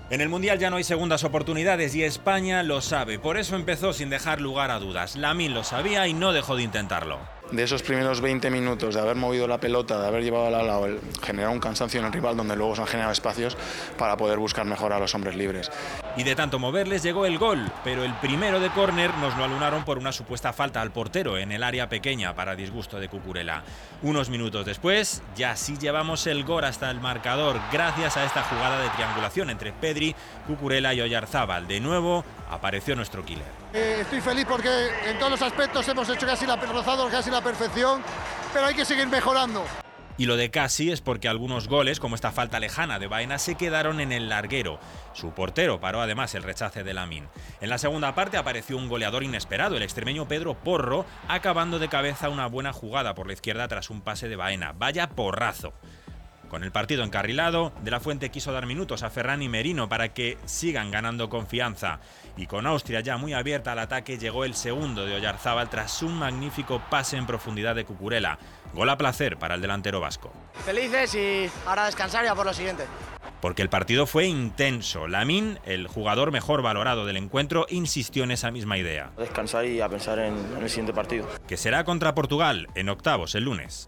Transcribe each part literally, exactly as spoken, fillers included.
En el Mundial ya no hay segundas oportunidades y España lo sabe, por eso empezó sin dejar lugar a dudas. Lamine lo sabía y no dejó de intentarlo. De esos primeros veinte minutos, de haber movido la pelota, de haber llevado al lado, el generar un cansancio en el rival donde luego se han generado espacios para poder buscar mejor a los hombres libres. Y de tanto moverles llegó el gol, pero el primero de córner nos lo alunaron por una supuesta falta al portero en el área pequeña para disgusto de Cucurella. Unos minutos después, ya sí llevamos el gol hasta el marcador gracias a esta jugada de triangulación entre Pedri, Cucurella y Oyarzábal. De nuevo apareció nuestro killer. Eh, estoy feliz porque en todos los aspectos hemos hecho casi la, rozado casi la perfección, pero hay que seguir mejorando. Y lo de casi es porque algunos goles, como esta falta lejana de Baena, se quedaron en el larguero. Su portero paró además el rechace de Lamine. En la segunda parte apareció un goleador inesperado, el extremeño Pedro Porro, acabando de cabeza una buena jugada por la izquierda tras un pase de Baena. Vaya porrazo. Con el partido encarrilado, De la Fuente quiso dar minutos a Ferran y Merino para que sigan ganando confianza. Y con Austria ya muy abierta al ataque, llegó el segundo de Oyarzábal tras un magnífico pase en profundidad de Cucurella. Gol a placer para el delantero vasco. Felices y ahora descansar ya por lo siguiente. Porque el partido fue intenso. Lamine, el jugador mejor valorado del encuentro, insistió en esa misma idea. Descansar y a pensar en, en el siguiente partido. Que será contra Portugal, en octavos, el lunes.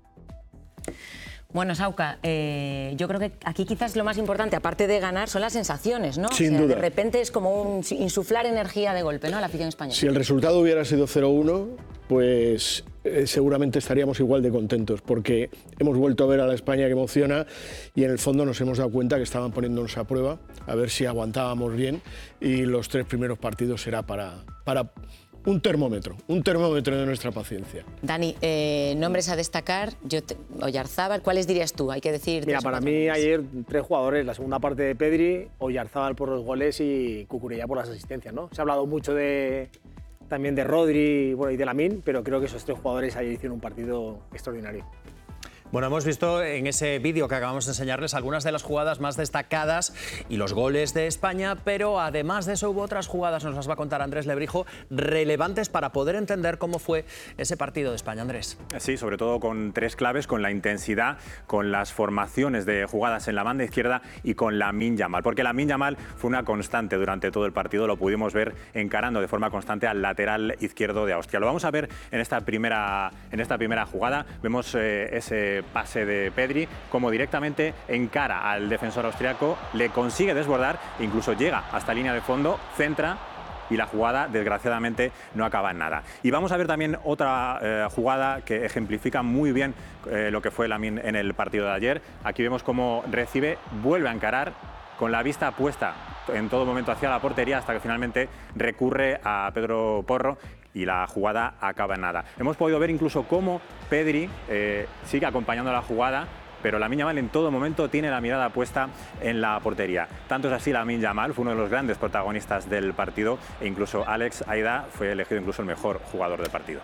Bueno, Sauca, eh, yo creo que aquí quizás lo más importante, aparte de ganar, son las sensaciones, ¿no? Sin o sea, duda. De repente es como un insuflar energía de golpe, ¿no? A la afición española. Si el resultado hubiera sido cero uno, pues eh, seguramente estaríamos igual de contentos, porque hemos vuelto a ver a la España que emociona y en el fondo nos hemos dado cuenta que estaban poniéndonos a prueba, a ver si aguantábamos bien, y los tres primeros partidos será para... para Un termómetro, un termómetro de nuestra paciencia. Dani, eh, nombres a destacar, yo te, Oyarzábal, ¿cuáles dirías tú? Hay que decir... Mira, para mí nombres. Ayer tres jugadores, la segunda parte de Pedri, Oyarzábal por los goles y Cucurella por las asistencias, ¿no? Se ha hablado mucho de, también de Rodri, bueno, y de Lamine, pero creo que esos tres jugadores ayer hicieron un partido extraordinario. Bueno, hemos visto en ese vídeo que acabamos de enseñarles algunas de las jugadas más destacadas y los goles de España, pero además de eso hubo otras jugadas, nos las va a contar Andrés Lebrijo, relevantes para poder entender cómo fue ese partido de España. Andrés. Sí, sobre todo con tres claves, con la intensidad, con las formaciones de jugadas en la banda izquierda y con Lamine Yamal, porque Lamine Yamal fue una constante durante todo el partido, lo pudimos ver encarando de forma constante al lateral izquierdo de Austria. Lo vamos a ver en esta primera, en esta primera jugada, vemos eh, ese pase de Pedri, como directamente encara al defensor austriaco, le consigue desbordar, incluso llega hasta línea de fondo, centra y la jugada desgraciadamente no acaba en nada. Y vamos a ver también otra eh, jugada que ejemplifica muy bien eh, lo que fue Lamine en el partido de ayer. Aquí vemos cómo recibe, vuelve a encarar con la vista puesta en todo momento hacia la portería hasta que finalmente recurre a Pedro Porro y la jugada acaba en nada. Hemos podido ver incluso cómo Pedri eh, sigue acompañando la jugada, pero Lamine Yamal en todo momento tiene la mirada puesta en la portería. Tanto es así, Lamine Yamal fue uno de los grandes protagonistas del partido e incluso Alex Aida fue elegido incluso el mejor jugador del partido.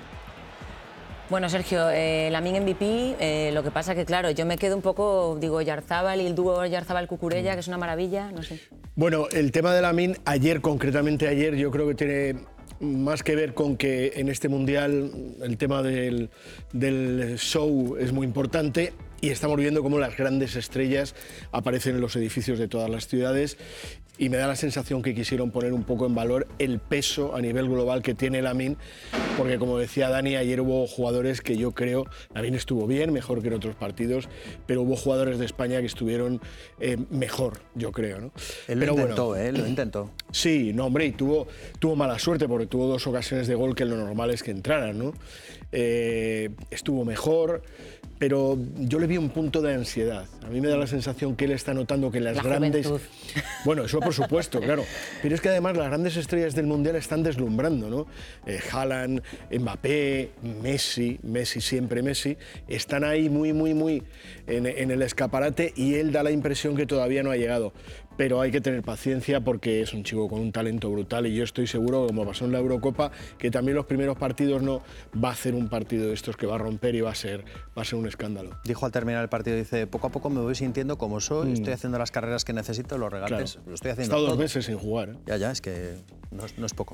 Bueno, Sergio, eh, Lamine M V P, eh, lo que pasa que, claro, yo me quedo un poco, digo, Oyarzábal y el dúo Oyarzábal-Cucurella, que es una maravilla, no sé. Bueno, el tema de Lamine, ayer, concretamente ayer, yo creo que tiene más que ver con que en este Mundial el tema del, del show es muy importante y estamos viendo cómo las grandes estrellas aparecen en los edificios de todas las ciudades y me da la sensación que quisieron poner un poco en valor el peso a nivel global que tiene Lamine, porque como decía Dani, ayer hubo jugadores que yo creo, Lamine estuvo bien, mejor que en otros partidos, pero hubo jugadores de España que estuvieron eh, mejor, yo creo, ¿no? Él pero lo intentó, bueno, ¿eh? Lo intentó. Sí, no, hombre, y tuvo, tuvo mala suerte porque tuvo dos ocasiones de gol que lo normal es que entraran, ¿no? Eh, estuvo mejor, pero yo le vi un punto de ansiedad. A mí me da la sensación que él está notando que las la grandes... juventud. Bueno, eso por supuesto, claro. Pero es que además las grandes estrellas del Mundial están deslumbrando, ¿no? Eh, Haaland, Mbappé, Messi, Messi siempre Messi, están ahí muy, muy, muy en, en el escaparate y él da la impresión que todavía no ha llegado. Pero hay que tener paciencia porque es un chico con un talento brutal y yo estoy seguro, como pasó en la Eurocopa, que también los primeros partidos no va a hacer un partido de estos que va a romper y va a ser, va a ser un escándalo. Dijo al terminar el partido, dice, poco a poco me voy sintiendo como soy, mm. estoy haciendo las carreras que necesito, los regates, claro. lo estoy haciendo He estado todo. dos meses sin jugar, ¿eh? Ya, ya, es que no, no es poco.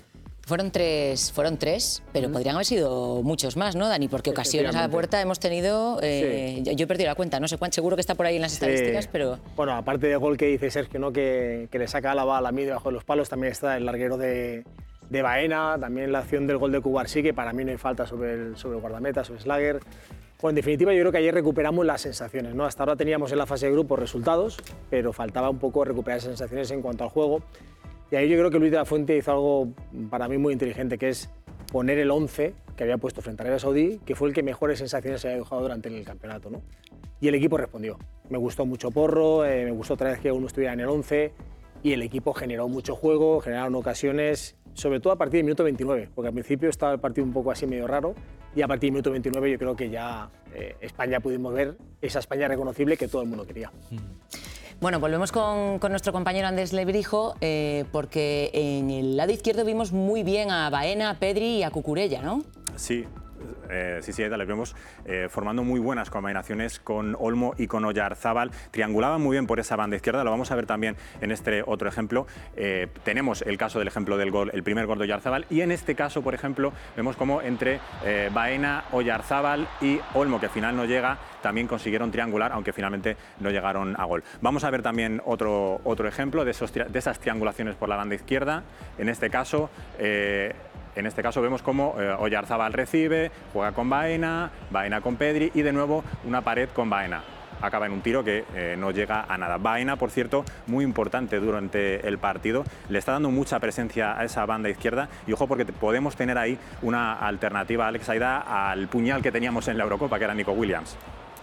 Fueron tres, fueron tres, pero podrían haber sido muchos más, ¿no, Dani? Porque ocasiones a la puerta hemos tenido... Eh, sí. Yo he perdido la cuenta, no sé cuánto, seguro que está por ahí en las estadísticas, sí. pero... Bueno, aparte del gol que dice Sergio, ¿no? que, que le saca a la Lamine debajo de los palos, también está el larguero de, de Baena, también la acción del gol de Cubarsí, que para mí no hay falta sobre el, sobre el guardameta, sobre Slager. Bueno, en definitiva, yo creo que ayer recuperamos las sensaciones, ¿no? Hasta ahora teníamos en la fase de grupos resultados, pero faltaba un poco recuperar esas sensaciones en cuanto al juego. Y ahí yo creo que Luis de la Fuente hizo algo para mí muy inteligente, que es poner el once que había puesto frente a Arabia Saudí, que fue el que mejores sensaciones se había dejado durante el campeonato, ¿no? Y el equipo respondió. Me gustó mucho Porro, eh, me gustó otra vez que uno estuviera en el once, y el equipo generó mucho juego, generaron ocasiones, sobre todo a partir del minuto veintinueve, porque al principio estaba el partido un poco así medio raro, y a partir del minuto veintinueve yo creo que ya eh, España pudimos ver esa España reconocible que todo el mundo quería. Bueno, volvemos con, con nuestro compañero Andrés Lebrijo, eh, porque en el lado izquierdo vimos muy bien a Baena, a Pedri y a Cucurella, ¿no? Sí. Eh, sí, sí, le vemos eh, formando muy buenas combinaciones con Olmo y con Oyarzábal. Triangulaban muy bien por esa banda izquierda, lo vamos a ver también en este otro ejemplo. Eh, tenemos el caso del ejemplo del gol, el primer gol de Oyarzábal, y en este caso, por ejemplo, vemos como entre eh, Baena, Oyarzábal y Olmo, que al final no llega, también consiguieron triangular, aunque finalmente no llegaron a gol. Vamos a ver también otro, otro ejemplo de, esos, de esas triangulaciones por la banda izquierda. En este caso... Eh, En este caso vemos cómo eh, Oyarzábal recibe, juega con Baena, Baena con Pedri y de nuevo una pared con Baena. Acaba en un tiro que eh, no llega a nada. Baena, por cierto, muy importante durante el partido. Le está dando mucha presencia a esa banda izquierda y ojo porque podemos tener ahí una alternativa, Alex Aida, al puñal que teníamos en la Eurocopa, que era Nico Williams.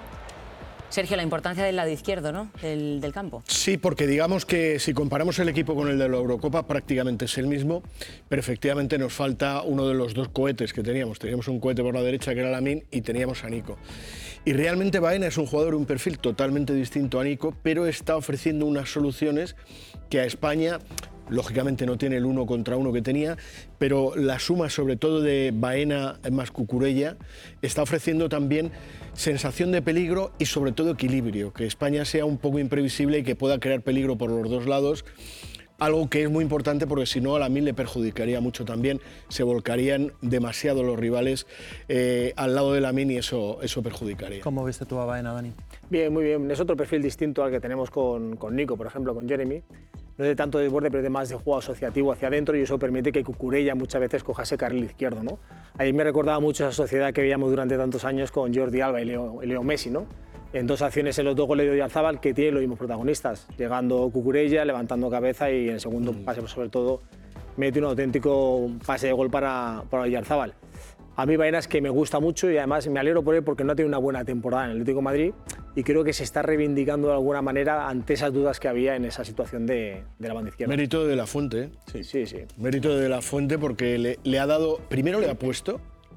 Sergio, la importancia del lado izquierdo, ¿no? Del, del campo. Sí, porque digamos que si comparamos el equipo con el de la Eurocopa, prácticamente es el mismo, pero efectivamente nos falta uno de los dos cohetes que teníamos. Teníamos un cohete por la derecha que era Lamine y teníamos a Nico. Y realmente Baena es un jugador de un perfil totalmente distinto a Nico, pero está ofreciendo unas soluciones que a España... Lógicamente no tiene el uno contra uno que tenía, pero la suma sobre todo de Baena más Cucurella está ofreciendo también sensación de peligro y sobre todo equilibrio, que España sea un poco imprevisible y que pueda crear peligro por los dos lados, algo que es muy importante porque si no a Lamine le perjudicaría mucho también, se volcarían demasiado los rivales eh, al lado de Lamine y eso, eso perjudicaría. ¿Cómo viste tú a Baena, Dani? Bien, muy bien. Es otro perfil distinto al que tenemos con, con Nico, por ejemplo, con Jeremy. No es de tanto desborde, pero es de más de juego asociativo hacia adentro y eso permite que Cucurella muchas veces coja ese carril izquierdo, ¿no? Ahí me recordaba mucho esa sociedad que veíamos durante tantos años con Jordi Alba y Leo, y Leo Messi, ¿no? En dos acciones en los dos goles de Oyarzábal que tienen los mismos protagonistas, llegando Cucurella, levantando cabeza y en el segundo mm. pase sobre todo mete un auténtico pase de gol para, para Oyarzábal. A mí Baena es que me gusta mucho y además me alegro por él porque no ha tenido una buena temporada en el Atlético de Madrid y creo que se está reivindicando de alguna manera ante esas dudas que había en esa situación de, de la banda izquierda. Mérito de la Fuente, ¿eh? Sí, sí, sí. Mérito de la Fuente porque le, le ha dado, primero le ha puesto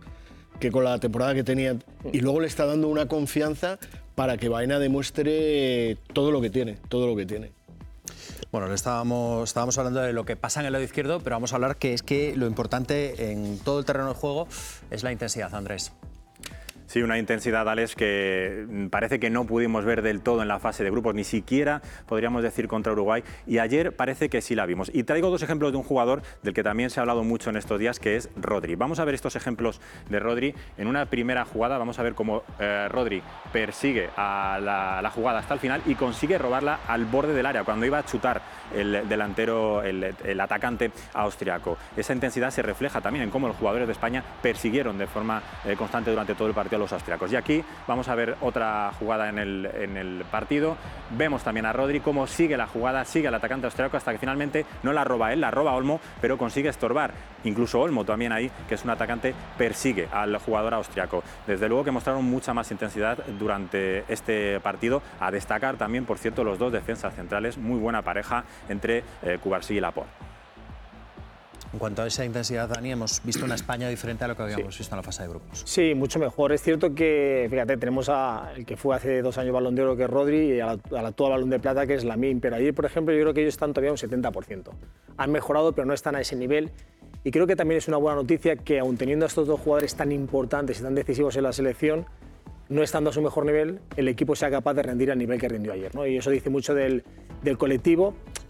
que con la temporada que tenía y luego le está dando una confianza para que Baena demuestre todo lo que tiene, todo lo que tiene. Bueno, le estábamos, estábamos hablando de lo que pasa en el lado izquierdo, pero vamos a hablar que es que lo importante en todo el terreno de juego es la intensidad, Andrés. Sí, una intensidad, Alex, que parece que no pudimos ver del todo en la fase de grupos, ni siquiera podríamos decir contra Uruguay, y ayer parece que sí la vimos. Y traigo dos ejemplos de un jugador del que también se ha hablado mucho en estos días, que es Rodri. Vamos a ver estos ejemplos de Rodri. En una primera jugada vamos a ver cómo eh, Rodri persigue a la, la jugada hasta el final y consigue robarla al borde del área, cuando iba a chutar el delantero, el, el atacante austriaco. Esa intensidad se refleja también en cómo los jugadores de España persiguieron de forma eh, constante durante todo el partido a los austriacos. Y aquí vamos a ver otra jugada en el, en el partido. Vemos también a Rodri cómo sigue la jugada, sigue al atacante austriaco hasta que finalmente no la roba él, la roba Olmo, pero consigue estorbar. Incluso Olmo también ahí, que es un atacante, persigue al jugador austriaco. Desde luego que mostraron mucha más intensidad durante este partido. A destacar también, por cierto, los dos defensas centrales, muy buena pareja entre eh, Cubarsí y Laporte. En cuanto a esa intensidad, Dani, hemos visto una España diferente a lo que habíamos sí. visto en la fase de grupos. Sí, mucho mejor. Es cierto que, fíjate, tenemos a el que fue hace dos años Balón de Oro, que es Rodri, y al actual Balón de Plata, que es Lamine. Pero ayer, por ejemplo, yo creo que ellos están todavía un setenta por ciento. Han mejorado, pero no están a ese nivel. Y creo que también es una buena noticia que, aun teniendo a estos dos jugadores tan importantes y tan decisivos en la selección, no estando a su mejor nivel, el equipo sea capaz de rendir al nivel que rindió ayer, ¿no? Y eso dice mucho del, del colectivo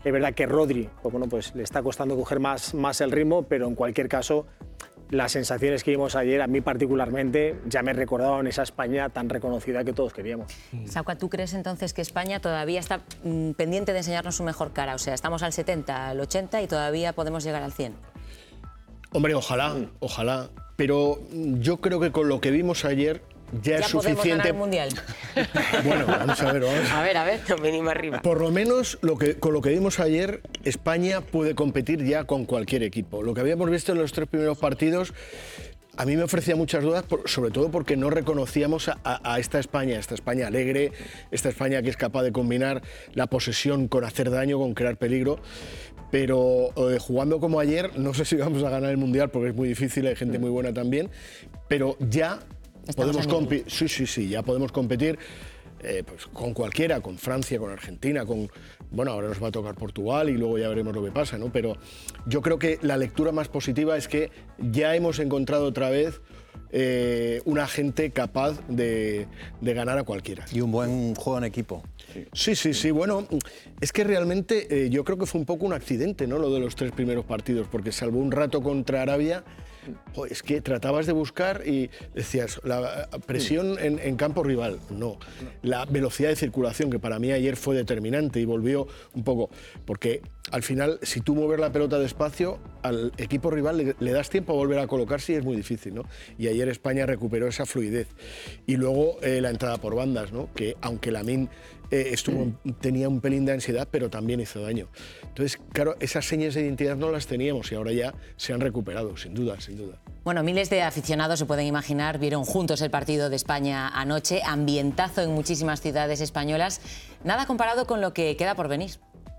Es verdad que Rodri, pues bueno, pues le está costando coger más, más el ritmo, pero en cualquier caso, las sensaciones que vimos ayer, a mí particularmente, ya me recordaban esa España tan reconocida que todos queríamos. Sauca, ¿tú crees entonces que España todavía está mmm, pendiente de enseñarnos su mejor cara? O sea, estamos al setenta, al ochenta y todavía podemos llegar al cien. Hombre, ojalá, ojalá. Pero yo creo que con lo que vimos ayer ya, ya es suficiente. ¿Podemos ganar el mundial? Bueno, vamos a ver, vamos. A ver, a ver, mínimo arriba. Por lo menos lo que, con lo que vimos ayer, España puede competir ya con cualquier equipo. Lo que habíamos visto en los tres primeros partidos a mí me ofrecía muchas dudas, por, sobre todo porque no reconocíamos a, a, a esta España, esta España alegre, esta España que es capaz de combinar la posesión con hacer daño, con crear peligro. Pero eh, jugando como ayer, no sé si vamos a ganar el Mundial porque es muy difícil, hay gente muy buena también, pero ya Estamos podemos competir. Sí, sí, sí, ya podemos competir eh, pues, con cualquiera, con Francia, con Argentina, con... Bueno, ahora nos va a tocar Portugal y luego ya veremos lo que pasa, ¿no? Pero yo creo que la lectura más positiva es que ya hemos encontrado otra vez eh, una gente capaz de, de ganar a cualquiera. Y un buen juego en equipo. Sí, sí, sí. Bueno, es que realmente eh, yo creo que fue un poco un accidente, ¿no? Lo de los tres primeros partidos, porque salvo un rato contra Arabia, oh, es que tratabas de buscar y decías, la presión en, en campo rival, no. La velocidad de circulación, que para mí ayer fue determinante y volvió un poco, porque al final, si tú mueves la pelota despacio, al equipo rival le, le das tiempo a volver a colocarse y es muy difícil, ¿no? Y ayer España recuperó esa fluidez. Y luego eh, la entrada por bandas, ¿no? Que aunque Lamine eh, estuvo, tenía un pelín de ansiedad, pero también hizo daño. Entonces, claro, esas señas de identidad no las teníamos y ahora ya se han recuperado, sin duda, sin duda. Bueno, miles de aficionados, se pueden imaginar, vieron juntos el partido de España anoche, ambientazo en muchísimas ciudades españolas, nada comparado con lo que queda por venir.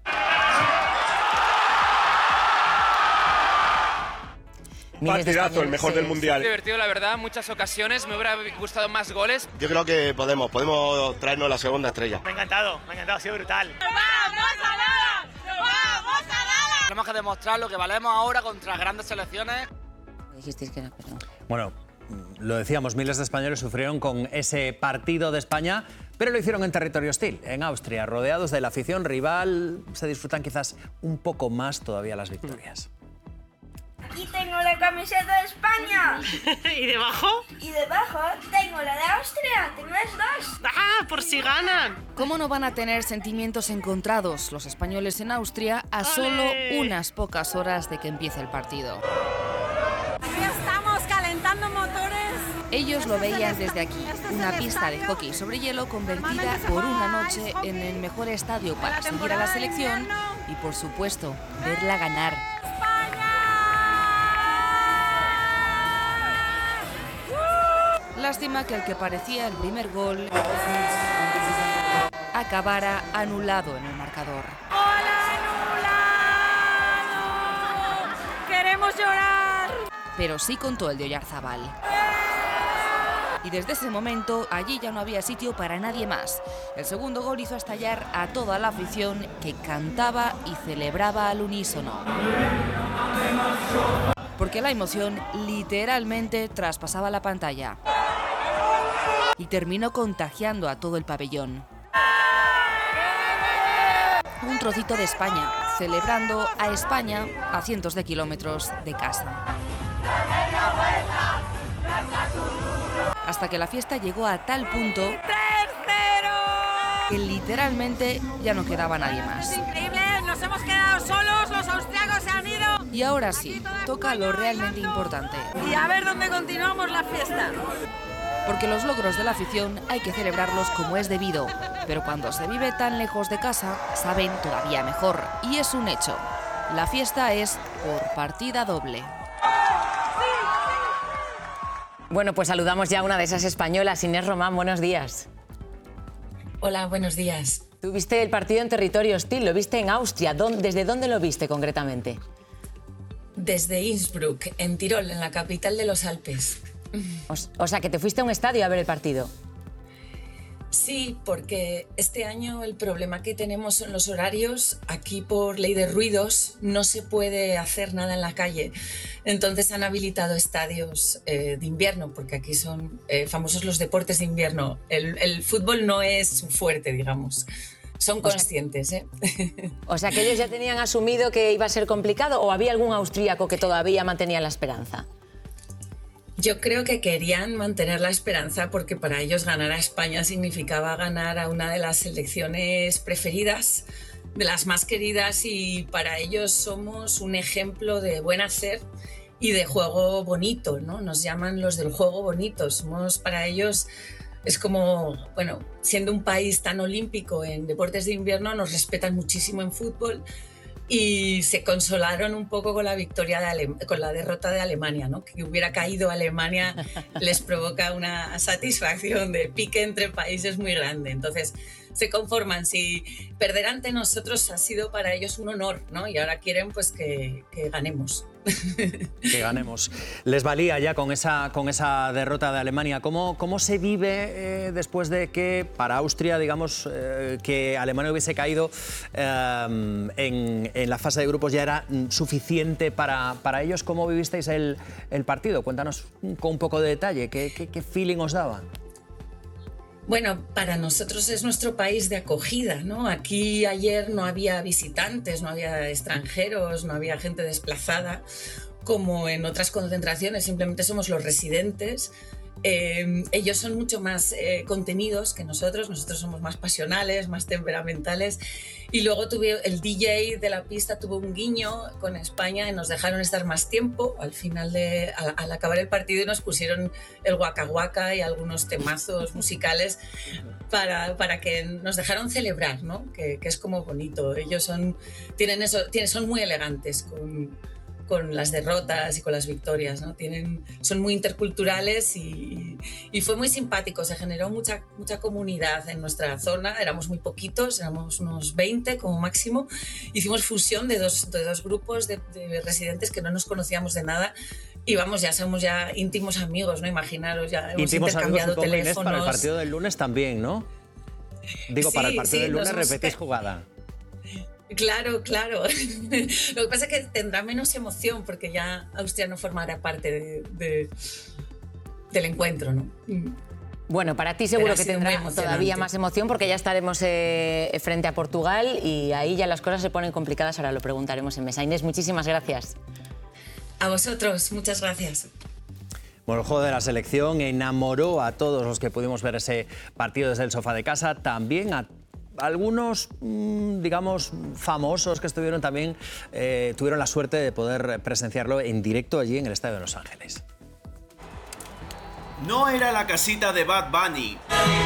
Partidazo, el mejor sí, del Mundial. Muy divertido, la verdad, muchas ocasiones, me hubiera gustado más goles. Yo creo que podemos, podemos traernos la segunda estrella. Me ha encantado, me ha encantado, ha sido brutal. ¡No vamos a nada! ¡No vamos a nada! Tenemos que demostrar lo que valemos ahora contra grandes selecciones. Dijisteis que era, perdón. Bueno, lo decíamos, miles de españoles sufrieron con ese partido de España, pero lo hicieron en territorio hostil, en Austria, rodeados de la afición rival. Se disfrutan quizás un poco más todavía las victorias. Aquí tengo la camiseta de España. ¿Y debajo? Y debajo tengo la de Austria. Tengo las dos. ¡Ah, por si ganan! ¿Cómo no van a tener sentimientos encontrados los españoles en Austria a solo unas pocas horas de que empiece el partido? Ya estamos calentando motores. Ellos lo veían desde aquí, una pista de hockey sobre hielo convertida por una noche en el mejor estadio para seguir a la selección y, por supuesto, verla ganar. Lástima que el que parecía el primer gol acabara anulado en el marcador. ¡Hola, anulado! ¡Queremos llorar! Pero sí contó el de Oyarzábal. Y desde ese momento, allí ya no había sitio para nadie más. El segundo gol hizo estallar a toda la afición que cantaba y celebraba al unísono. Porque la emoción literalmente traspasaba la pantalla. Y terminó contagiando a todo el pabellón. Un trocito de España, celebrando a España a cientos de kilómetros de casa. Hasta que la fiesta llegó a tal punto que literalmente ya no quedaba nadie más. Increíble, nos hemos quedado solos, los austriacos se han ido. Y ahora sí, toca lo realmente importante. Y a ver dónde continuamos la fiesta. Porque los logros de la afición hay que celebrarlos como es debido. Pero cuando se vive tan lejos de casa, saben todavía mejor. Y es un hecho. La fiesta es por partida doble. Bueno, pues saludamos ya a una de esas españolas, Inés Román, buenos días. Hola, buenos días. Tú viste el partido en territorio hostil, lo viste en Austria. ¿Desde dónde lo viste concretamente? Desde Innsbruck, en Tirol, en la capital de los Alpes. O, o sea, que te fuiste a un estadio a ver el partido. Sí, porque este año el problema que tenemos son los horarios. Aquí, por ley de ruidos, no se puede hacer nada en la calle. Entonces han habilitado estadios eh, de invierno, porque aquí son eh, famosos los deportes de invierno. El, el fútbol no es su fuerte, digamos. son conscientes. ¿eh? O sea, que ellos ya tenían asumido que iba a ser complicado, ¿o había algún austríaco que todavía mantenía la esperanza? Yo creo que querían mantener la esperanza porque para ellos ganar a España significaba ganar a una de las selecciones preferidas, de las más queridas, y para ellos somos un ejemplo de buen hacer y de juego bonito, ¿no? Nos llaman los del juego bonito. Somos para ellos, es como, bueno, siendo un país tan olímpico en deportes de invierno, nos respetan muchísimo en fútbol y se consolaron un poco con la victoria de Ale- con la derrota de Alemania, ¿no? Que hubiera caído Alemania les provoca una satisfacción de pique entre países muy grande. Entonces se conforman. Si perder ante nosotros ha sido para ellos un honor, ¿no? Y ahora quieren pues que, que ganemos. Que ganemos. Les valía ya con esa, con esa derrota de Alemania. ¿Cómo, cómo se vive eh, después de que para Austria, digamos, eh, que Alemania hubiese caído eh, en, en la fase de grupos ya era suficiente para, para ellos? ¿Cómo vivisteis el, el partido? Cuéntanos con un poco de detalle. ¿Qué, qué, qué feeling os daba? Bueno, para nosotros es nuestro país de acogida, ¿no? Aquí ayer no había visitantes, no había extranjeros, no había gente desplazada, como en otras concentraciones, simplemente somos los residentes. Eh, ellos son mucho más eh, contenidos que nosotros, nosotros somos más pasionales, más temperamentales, y luego tuve, el D J de la pista tuvo un guiño con España y nos dejaron estar más tiempo al final de, al, al acabar el partido, y nos pusieron el Waka Waka y algunos temazos musicales para, para que nos dejaron celebrar, ¿no? Que, que es como bonito. Ellos son, tienen eso, tienen, son muy elegantes con... con las derrotas y con las victorias, ¿no? Tienen, son muy interculturales y, y fue muy simpático, se generó mucha, mucha comunidad en nuestra zona, éramos muy poquitos, éramos unos veinte como máximo, hicimos fusión de dos, de dos grupos de, de residentes que no nos conocíamos de nada y vamos, ya somos ya íntimos amigos, ¿no? Imaginaros, ya hemos íntimos intercambiado amigos, supongo, teléfonos. Inés, para el partido del lunes también, ¿no? Digo, Sí, para el partido sí, del lunes nos hemos- repetís jugada. Claro, claro. Lo que pasa es que tendrá menos emoción porque ya Austria no formará parte de, de- del encuentro, ¿no? Bueno, para ti seguro Pero ha que sido tendrá muy emocionante. todavía más emoción porque ya estaremos eh, frente a Portugal y ahí ya las cosas se ponen complicadas, ahora lo preguntaremos en mesa. Inés, muchísimas gracias. A vosotros, muchas gracias. Bueno, el juego de la selección enamoró a todos los que pudimos ver ese partido desde el sofá de casa, también a algunos, mmm, digamos, famosos que estuvieron también, eh, tuvieron la suerte de poder presenciarlo en directo allí en el Estadio de Los Ángeles. No era la casita de Bad Bunny,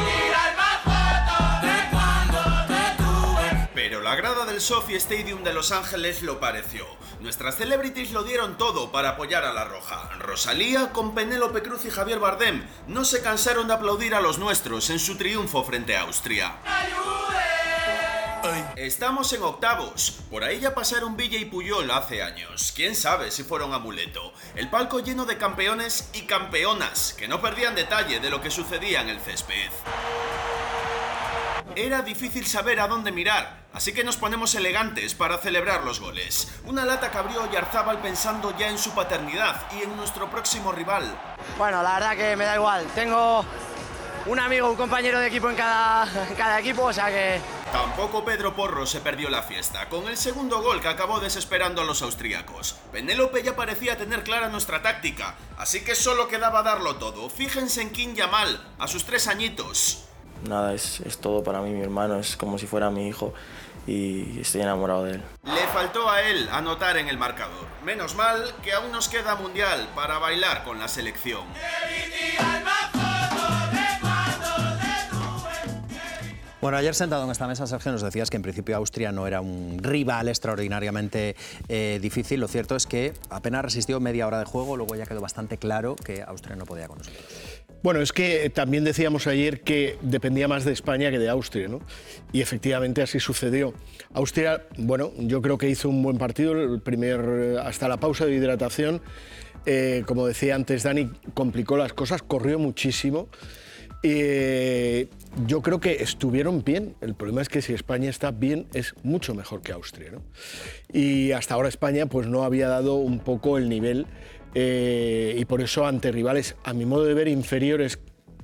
pero la grada del SoFi Stadium de Los Ángeles lo pareció. Nuestras celebrities lo dieron todo para apoyar a la Roja. Rosalía, con Penélope Cruz y Javier Bardem, no se cansaron de aplaudir a los nuestros en su triunfo frente a Austria. Estamos en octavos. Por ahí ya pasaron Villa y Puyol hace años. Quién sabe si fueron amuleto. El palco lleno de campeones y campeonas que no perdían detalle de lo que sucedía en el césped. Era difícil saber a dónde mirar, así que nos ponemos elegantes para celebrar los goles. Una lata que abrió Oyarzábal pensando ya en su paternidad y en nuestro próximo rival. Bueno, la verdad que me da igual. Tengo un amigo, un compañero de equipo en cada, en cada equipo, o sea que... Tampoco Pedro Porro se perdió la fiesta, con el segundo gol que acabó desesperando a los austríacos. Penélope ya parecía tener clara nuestra táctica, así que solo quedaba darlo todo. Fíjense en King Yamal, a sus tres añitos. Nada, es, es todo para mí, mi hermano, es como si fuera mi hijo y estoy enamorado de él. Le faltó a él anotar en el marcador. Menos mal que aún nos queda Mundial para bailar con la selección. Bueno, ayer sentado en esta mesa, Sergio, nos decías que en principio Austria no era un rival extraordinariamente eh, difícil. Lo cierto es que apenas resistió media hora de juego, luego ya quedó bastante claro que Austria no podía con nosotros. Bueno, es que también decíamos ayer que dependía más de España que de Austria, ¿no? Y efectivamente así sucedió. Austria, bueno, yo creo que hizo un buen partido, el primer, hasta la pausa de hidratación. Eh, como decía antes Dani, complicó las cosas, corrió muchísimo. Eh, yo creo que estuvieron bien. El problema es que si España está bien es mucho mejor que Austria, ¿no? Y hasta ahora España pues no había dado un poco el nivel eh, y por eso ante rivales, a mi modo de ver, inferiores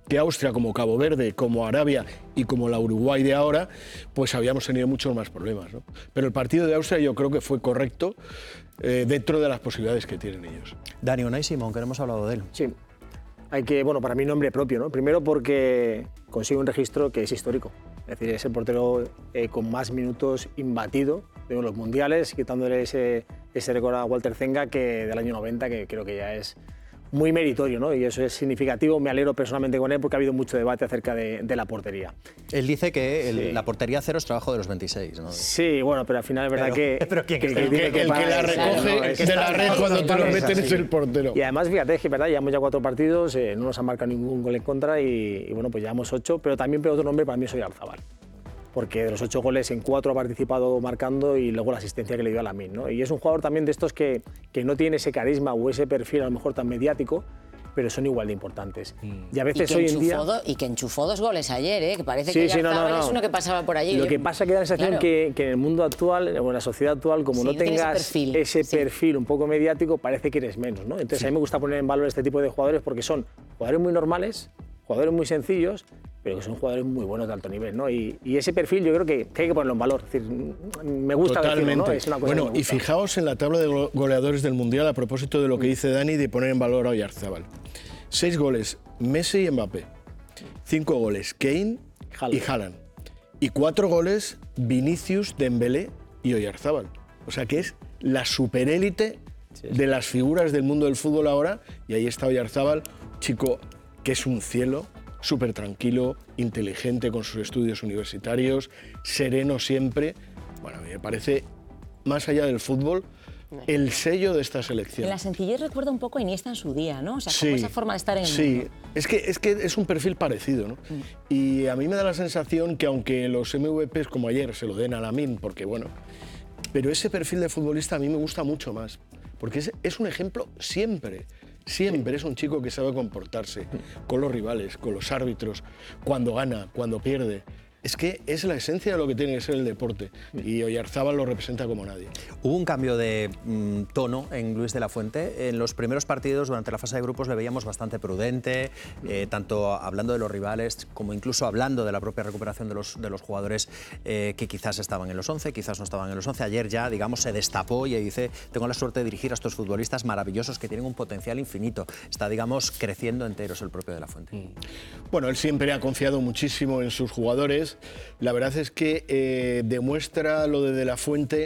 que Austria, como Cabo Verde, como Arabia y como la Uruguay de ahora, pues habíamos tenido muchos más problemas, ¿no? Pero el partido de Austria yo creo que fue correcto eh, dentro de las posibilidades que tienen ellos. Dani Unai Simón, que no hemos hablado de él. Sí, hay que, bueno, para mí nombre propio, ¿no? Primero porque consigue un registro que es histórico. Es decir, es el portero eh, con más minutos imbatido de los mundiales, quitándole ese, ese récord a Walter Zenga que del año noventa, que creo que ya es muy meritorio, ¿no? Y eso es significativo. Me alegro personalmente con él porque ha habido mucho debate acerca de, de la portería. Él dice que el, Sí. la portería cero es trabajo de los veintiséis, ¿no? Sí, bueno, pero al final es verdad Pero- que... pero ¿quién que, es que el tiene que- el parar, que la recoge claro, es- de la red cuando te lo es meten es así. el portero. Y además, fíjate, es que verdad, llevamos ya cuatro partidos, eh, no nos han marcado ningún gol en contra y, y bueno, pues llevamos ocho, pero también pero otro nombre para mí es Oyarzabal. Porque de los ocho goles en cuatro ha participado marcando y luego la asistencia que le dio a Lamine, ¿no? Y es un jugador también de estos que, que no tiene ese carisma o ese perfil a lo mejor tan mediático, pero son igual de importantes. Y a veces y que hoy en día... enchufó do- y que enchufó dos goles ayer, ¿eh? Que parece Sí, que sí, no, no, Oyarzabal no. es uno que pasaba por allí. Lo Yo- que pasa que da la sensación Claro. que, que en el mundo actual, o en la sociedad actual, como Sí, no no tiene ese tengas perfil, ese sí. perfil un poco mediático, parece que eres menos, ¿no? Entonces a mí me gusta poner en valor este tipo de jugadores porque son jugadores muy normales, jugadores muy sencillos, pero que son jugadores muy buenos de alto nivel, ¿no? Y, y ese perfil yo creo que, que hay que ponerlo en valor. Es decir, me gusta decirlo, ¿no? Totalmente. Es una cosa Bueno, que me y gusta. fijaos en la tabla de go- goleadores del Mundial a propósito de lo que dice Dani de poner en valor a Oyarzabal. Seis goles, Messi y Mbappé. Cinco goles, Kane y Haaland. Y cuatro goles, Vinicius, Dembélé y Oyarzabal. O sea que es la superélite de las figuras del mundo del fútbol ahora. Y ahí está Oyarzabal, chico que es un cielo, súper tranquilo, inteligente con sus estudios universitarios, sereno siempre. Bueno, a mí me parece, más allá del fútbol, el sello de esta selección. En la sencillez recuerda un poco a Iniesta en su día, ¿no? O sea, Sí, como esa forma de estar en el sí. mundo. Es que, es que es un perfil parecido, ¿no? Y a mí me da la sensación que aunque los M V Pes como ayer se lo den a Lamine, porque bueno, pero ese perfil de futbolista a mí me gusta mucho más, porque es, es un ejemplo siempre. Siempre es un chico que sabe comportarse con los rivales, con los árbitros, cuando gana, cuando pierde. Es que es la esencia de lo que tiene que ser el deporte y Oyarzabal lo representa como nadie. Hubo un cambio de mm, tono en Luis de la Fuente. En los primeros partidos, durante la fase de grupos, le veíamos bastante prudente, eh, tanto hablando de los rivales como incluso hablando de la propia recuperación de los, de los jugadores eh, que quizás estaban en los once, quizás no estaban en los once. Ayer ya, digamos, se destapó y dice, tengo la suerte de dirigir a estos futbolistas maravillosos que tienen un potencial infinito. Está, digamos, creciendo enteros el propio de la Fuente. Bueno, él siempre ha confiado muchísimo en sus jugadores. La verdad es que eh, demuestra lo de De la Fuente